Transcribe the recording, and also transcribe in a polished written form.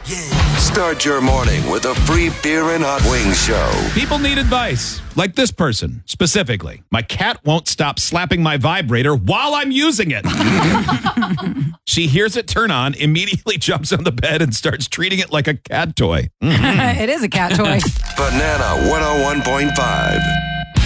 Start your morning with a free beer and hot wings show. People need advice, like this person specifically. My cat won't stop slapping my vibrator while I'm using it. She hears it turn on, immediately jumps on the bed and starts treating it like a cat toy. It is a cat toy. Banana 101.5.